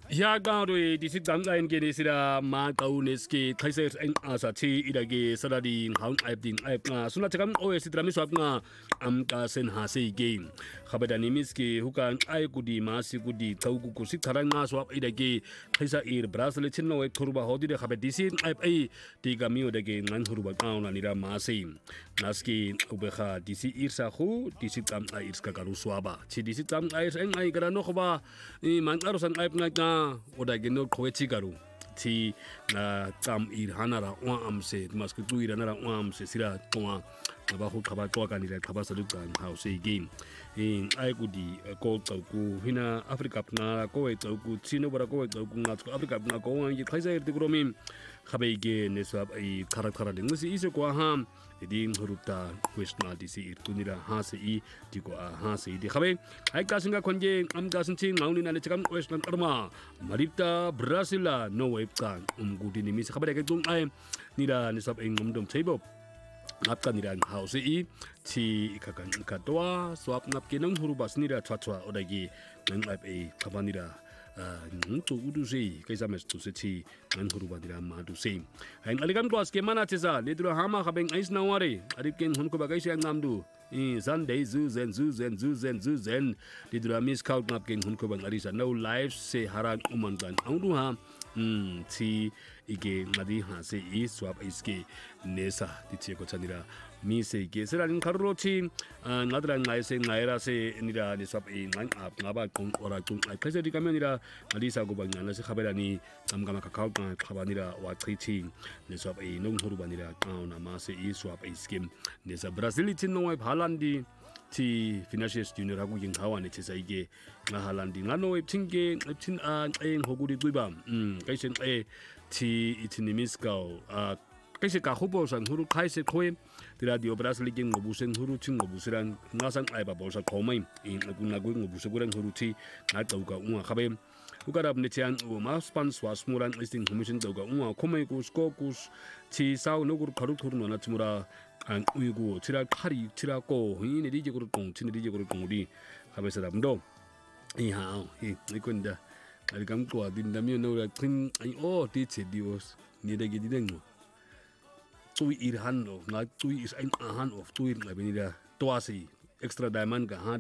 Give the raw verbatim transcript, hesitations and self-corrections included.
Ya gawe di sit dam lain gene sira ma kau neski kaiser en asa thi idage saladi haun aip din aip nga suna chakam o sitrami swap nga am ka sen ha se game khabada nimiski hukan ai kudi ma si kudi tau ku ku sit tharang nga swap idage kaisa ir brasil chinno ek thurba hodi de khabadi sin aip ai ti gami odage ngan thurba kauna nira ma se naski ubekha disi irsa khu disi tam ai irska karu swaba chi disi tam ai en ai gara no khoba i man karo san aip nga oda geno khoechi garu ti na tam ir hanara wa amse masku tu ir hanara wa amse sira toa ba khu khaba to ka ni la khaba salu kan house again in ai gudi ko tau ku hina africa na ko e tau ku chino bara ko e tau ku nga africa na ko ang khaisa ir tikromi khabe ge ne sab ai khara khara de ngsi ise ko ha edin hurupta kwestna disi ir tunira ha se i diko ha se di khabe ai ka singa konje am ka sin mauni na le chakam kwestna karma maripta brasila no web kan um gudi ni mi se khabe ke tung ai nira ni sab eng ngom table apka nira house i ti kakan katwa swap nap ke nang hurubas nira chachwa odagi nang app e khabanira ntu udu sei kaisa mes tu se chi ngan huruba dira ma du sei hain aligam klas ke mana chesa le dura hama khabeng ais na ware arip ken hun ko ba kaisa ngam du i sunday zu zen zu zen zu zen zu zen le dura miss count nap ken hun ko bang arisa no live se haran uman ban audu ha um ti ige ngadi ha se i swap iske nesa ti che ko chanira mi se ge seran karurochi ngadra ngai se ngaira se nira ni swap i ngan ap ngaba kong ora tung ai kaise di kamionira alisa go bang na se khaberani amgama ka kau ka khabanira wa chichi ni swap i nong hurubanira kauna ma se i swap i skim ne sa brazil tin no ai halandi ti financial junior ha고 yin hawane chesa ige nga halandi ngano web tinge tin a eng hoguri guiba um kaise e ti itinimiskao a kaise ka hobo san huru kaise khoe radio brazil ige ngobusen huru ching ngobusiran ngasan aiba bolsa khomai in aguna gu ngobusuguran huru ti na tauka unga khabe ukarab ne chian u ma span swas muran listing commission tauka unga khomai ku skokus ti sau nogur kharu thurno na chmura an uigu tira khari tira ko hini rije ko tong chini rije ko tong ri khabesa damdo i ha i ikonda al gam ko din da mi no la tin ai o ti che dios ni de gi deng tui ir han lo na tui is ein han of tui na benida toasi extra diamond ga